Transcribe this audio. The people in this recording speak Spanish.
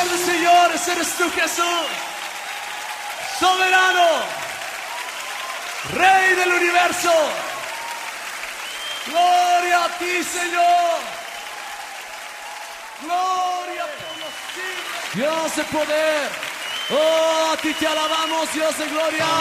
Señor de señores, eres tú, Jesús. Soberano, Rey del universo. Gloria a ti, Señor. Gloria por los siglos. Dios de poder. Oh, a ti te alabamos, Dios de gloria.